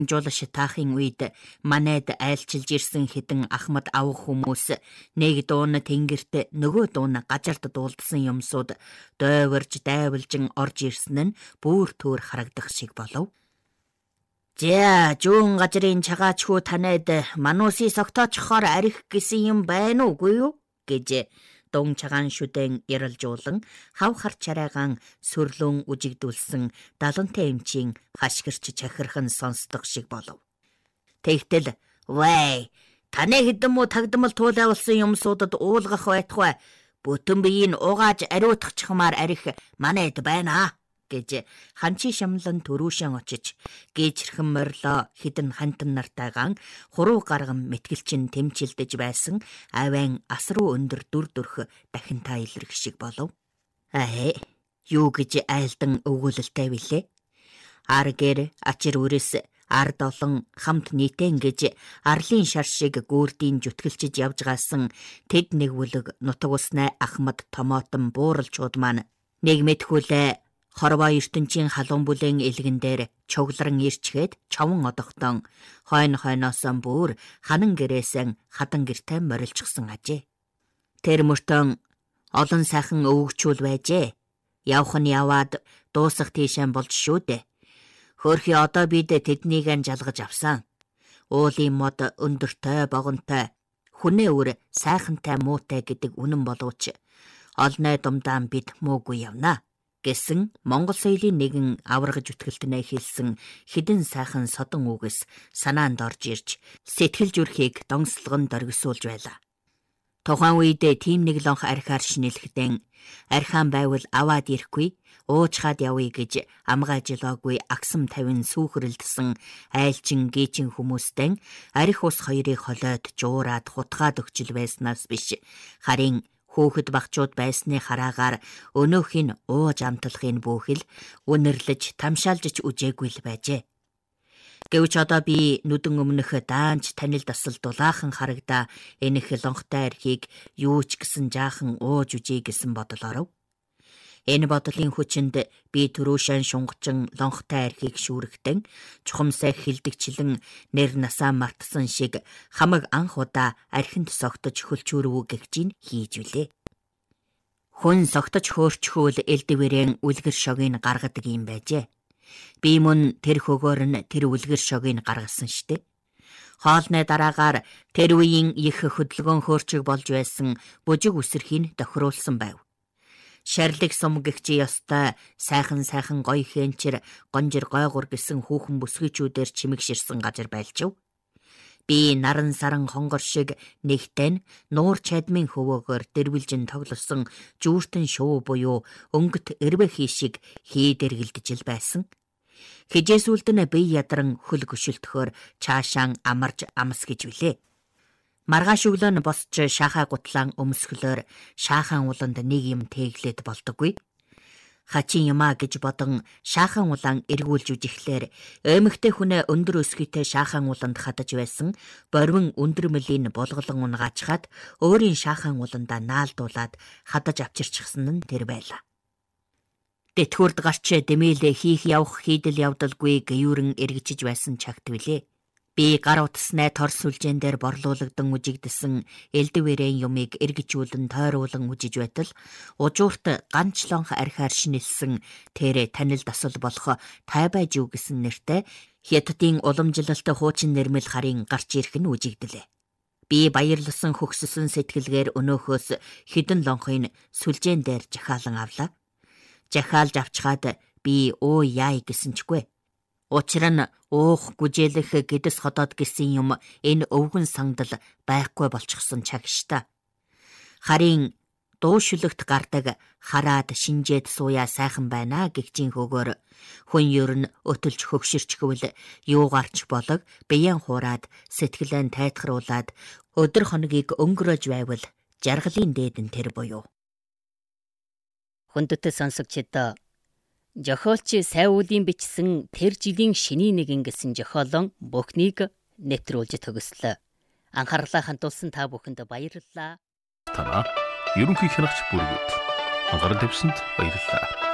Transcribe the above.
Жуулаш таахын үед манайд айлчилж ирсэн хэдэн ахмад авах хүмүүс нэг дуун тэнгэрт нөгөө дуун гажарт дуулдсан юмсууд дойварж дайвалжин орж ирсэн нь бүр төөр харагдах шиг болов. За, жуун газрын чагаачхүү танайд манууси согтоочхоор арих гэсэн юм байна уугүй юу гэж дун чагаан шүдэн яралжуулан хав хар чарайгаан сүрлүүн үжигдүүлсэн далантай эмчийн хашгирч чахирхан сонсдог шиг болов. Тэгтэл "Вай, таны хэдэн муу тагдмал туулайвалсан юмсуудад уулгах байтугай бүтэн биеийг угааж ариутгachмаар арих манайд байна" гэж ханчи шамлан төрүүшэн очиж гээжрхэн морлоо хідэн хантан нартайгаан хуруу гарган мэтгэлчин тэмчилдэж байсан авайн ас руу өндөр дүр дүрх дахинтаа илэрх шиг болов. Юу гэж айлдан өгүүлэлтэй билээ. Аргэр ачир үрээс ард олон хамт нийтэн гэж арлын шар шиг гүрдийн зүтгэлчиж явж гаасан тэд нэгвүлэг нутаг уснай ахмад томотон бууралчууд маань нэг мэдхүүлээ хорвоо ертөнцийн халуун бүлээн илгэн дээр чугларан ирчгээд човон одохтон хойноос бүр ханан гэрээсэн хадан гэртэй морилчихсан ажээ. Тэр мөртөн олон сайхан өвөгчүүл байжээ. Явах нь яваад дуусах тийшэн болж шүү дээ. Хөөрхи одоо бид тэднийг жалгаж авсан. Уулын мод өндөртэй богонтой хүнээ өр сайхантай муутай гэдэг үнэн боловч олной думдаан бид муугүй явна гэсэн Монгол соёлын нэгэн аврагж үтгэлтнээ хэлсэн хідэн сайхан содон үгс санаанд орж ирж сэтгэл зүрхийг донслогон доргисуулж байлаа. Тухайн үед тийм нэг лонх архиар шинэлэхдэн архиан байвал аваад ирэхгүй уучхаад явъя гэж амгаажилоогүй аксам тавин сүүхрэлдсэн айлчин гээчин хүмүүстэн арх ус хоёрыг холойд жуураад хутгаад өгчл байснаас биш харин хөөхд багчууд байсны хараагаар өнөөхийг ууж амтлахын бүхэл үнэрлэж тамшаалжч үжээгүй л байжээ. Гэвч одоо би нүдэн өмнөх даанч танил дасал дулаахан харагда энэх лонхтой архийг юу ч гэсэн жаахан ууж үжээ гэсэн бодол оров. Энэ бодлын хүчинд би төрөөшөн шунгачин лонхтой архийг шүүрэгтэн чухамсай хилдэгчлэн нэр насаа мартсан шиг хамаг анх удаа архинд согтож хөлчүүрвүү гэгжин хийж үлээ. Хүн согтож хөөрчхүүл элдвэрэн үлгэр шогийг гаргадаг юм байжээ. Би мөн тэр хөгөөр нь тэр үлгэр шогийг гаргасан штэ. Хоолны дараагаар тэр үеийн их хөдөлгөөн хөөрчиг болж байсан бужиг үсэрхийг тохируулсан байв. Шарлиг сум гэгчи ёстой сайхан гоё хэнчэр гонжир гойгур гэсэн хүүхэн бүсгүйчүүдээр чимэгширсэн газар байлжив. Би наран саран хонгор шиг нэгтэн нуур чадмын хөвөөгөр дэрвэлжин тоглосон жүүртэн шуу буюу өнгөт эрвэхий шиг хийдэргэлдэж байсан. Хижээсүүлдэн бие ядран хөл гүшилтөхөр чаашаан амарж амс гэж билээ. Маргааш өглөө босч шаахаа гутлаан өмсгөлөөр шаахан уланд нэг юм тэглээд болдоггүй. Хачин юмаа гэж бодон шаахан улаан эргүүлж үжихлээр эмэгтэй хүнээ өндөр өсгийтэй шаахан уланд хадаж байсан борвин өндөр мөлийн булгалан унгаачхаад өөрийн шаахан уландаа наалдуулаад хадаж авчирчихсан нь тэр байлаа. Тэтгэврд гарч дэмээлээ хийх явах хийдэл явдалгүй гэюурэн эргэжиж байсан чагт билээ. Би гар утаснаа тор сүлжээн дээр борлуулагдсан үжигдсэн элдвэрийн юмыг эргэжүүлэн тойруулан үжиж байтал ужуурт ганчлонх архиар шинэлсэн тэр танил дасал болох тайбай жив гэсэн нэртэй хятадын уламжлалт хуучин нэрмэл харын гарч ирэх нь үжигдлээ. Би баярлсан хөгссөн сэтгэлгээр өнөөхөөс хідэн лонхын сүлжээн дээр жахаалан авлаа. Жахаалж авчхаад би оо яй гэсэнчгүй. Учир нь уух гүжээлэх гэдэс ходоод гэсэн юм энэ өвгөн сандал байхгүй болчихсон чагштай. Харин дуушүлэгт гардаг хараад шинжээд сууя сайхан байна гэгчийн хөгөөр хүн ер нь өтөлж хөгшөрчгөвл юугаарч болог биеэн хуураад сэтгэлэн тайтгаруулад өдөр хоногийг өнгөрөөж байвал жаргалын дээдэн тэр буюу. Хүндэт сонсогчдоо зохиолч Сайуулын бичсэн тэр жилийн шиний нэгэн гэсэн зохиолон бүхнийг нэвтрүүлж төгслөө. Анхаарлаа хандуулсан та бүхэнд баярлалаа. Танаа ерөнхий хянагч бүргэд анхаарал тавьсанд баярлалаа.